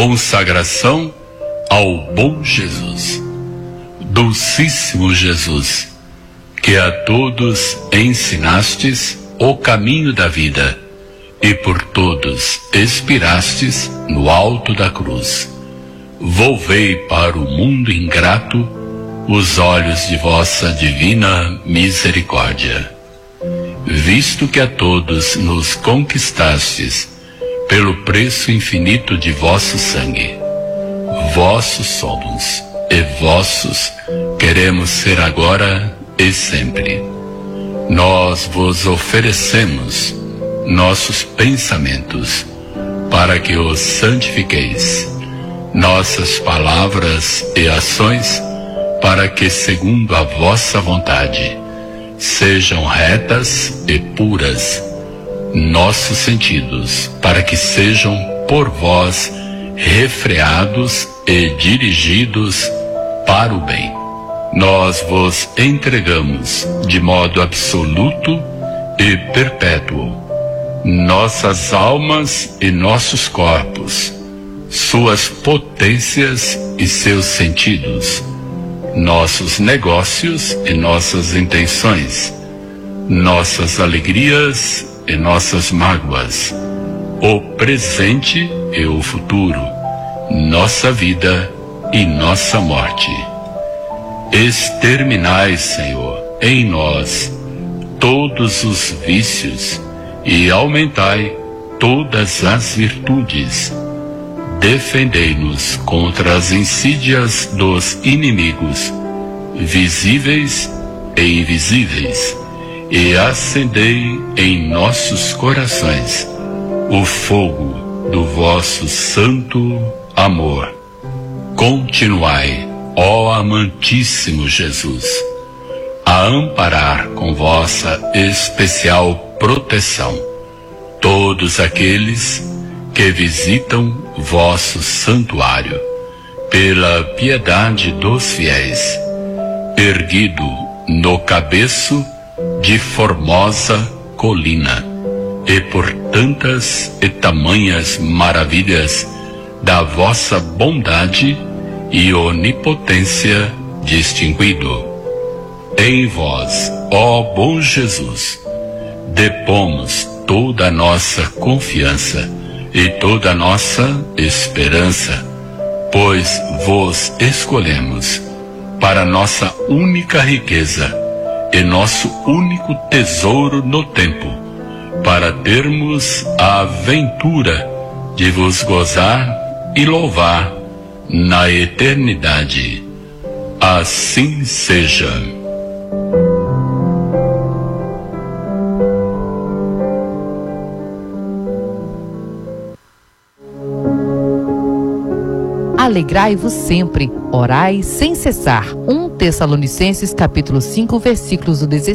Consagração ao bom Jesus. Dulcíssimo Jesus, que a todos ensinastes o caminho da vida e por todos expirastes no alto da cruz, volvei para o mundo ingrato os olhos de vossa divina misericórdia. Visto que a todos nos conquistastes pelo preço infinito de vosso sangue, vossos somos e vossos queremos ser agora e sempre. Nós vos oferecemos nossos pensamentos para que os santifiqueis, nossas palavras e ações para que, segundo a vossa vontade, sejam retas e puras, nossos sentidos para que sejam por vós refreados e dirigidos para o bem. Nós vos entregamos de modo absoluto e perpétuo nossas almas e nossos corpos, suas potências e seus sentidos, nossos negócios e nossas intenções, nossas alegrias e nossas mágoas, o presente e o futuro, nossa vida e nossa morte. Exterminai, Senhor, em nós todos os vícios e aumentai todas as virtudes. Defendei-nos contra as insídias dos inimigos, visíveis e invisíveis, e acendei em nossos corações o fogo do vosso santo amor. Continuai, ó amantíssimo Jesus, a amparar com vossa especial proteção todos aqueles que visitam vosso santuário, pela piedade dos fiéis, erguido no cabeço de formosa colina, e por tantas e tamanhas maravilhas da vossa bondade e onipotência distinguido. Em vós, ó bom Jesus, depomos toda a nossa confiança e toda a nossa esperança, pois vos escolhemos para nossa única riqueza e nosso único tesouro no tempo, para termos a ventura de vos gozar e louvar na eternidade. Assim seja. Alegrai-vos sempre, orai sem cessar. 1 Tessalonicenses capítulo 5, versículos do 16